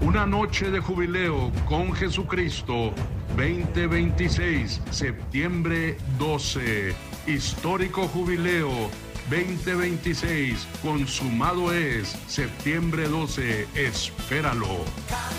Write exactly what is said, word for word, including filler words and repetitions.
Una noche de jubileo con Jesucristo, veinte veintiséis, septiembre doce. Histórico jubileo, veinte veintiséis, consumado es, septiembre doce, espéralo.